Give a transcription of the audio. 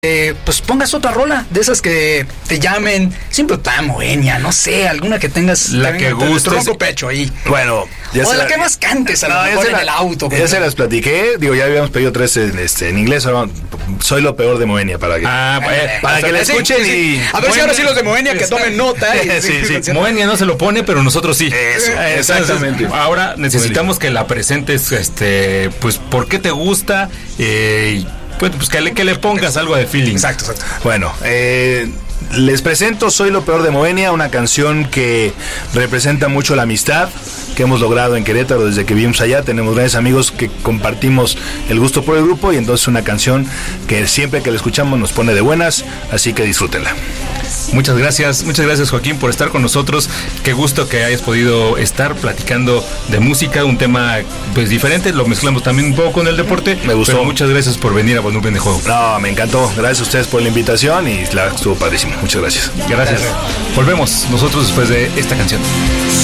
pues pongas otra rola de esas que te llamen, siempre tan Moenia, no sé, alguna que tengas la que guste, tronco pecho ahí. Bueno, o la que más cantes a lo mejor en el auto. Ya se las platiqué, digo, ya habíamos pedido 3 en inglés, soy lo peor de Moenia para que la escuchen y a ver si ahora sí los de Moenia que tomen nota. Sí. Moenia no se lo pone, pero nosotros sí. Eso, exactamente. Entonces, ahora necesitamos que la presentes, pues, ¿por qué te gusta? Pues que le pongas algo de feeling. Exacto. Bueno, les presento Soy lo peor de Moenia, una canción que representa mucho la amistad que hemos logrado en Querétaro desde que vivimos allá. Tenemos grandes amigos que compartimos el gusto por el grupo y entonces una canción que siempre que la escuchamos nos pone de buenas, así que disfrútenla. Muchas gracias Joaquín por estar con nosotros. Qué gusto que hayas podido estar platicando de música, un tema pues diferente, lo mezclamos también un poco con el deporte. Me gustó. Pero muchas gracias por venir a Volumen de Juego. No, me encantó. Gracias a ustedes por la invitación y estuvo padrísimo. Muchas gracias. Gracias. Volvemos nosotros después de esta canción.